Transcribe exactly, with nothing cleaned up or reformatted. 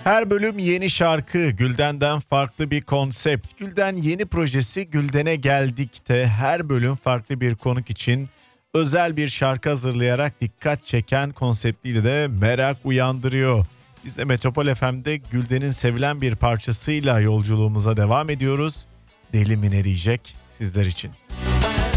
Her bölüm yeni şarkı, Gülden'den farklı bir konsept. Gülden yeni projesi Gülden'e Geldik'te her bölüm farklı bir konuk için özel bir şarkı hazırlayarak dikkat çeken konseptiyle de merak uyandırıyor. Biz de Metropol F M'de Gülden'in sevilen bir parçasıyla yolculuğumuza devam ediyoruz. Deli mi ne diyecek sizler için.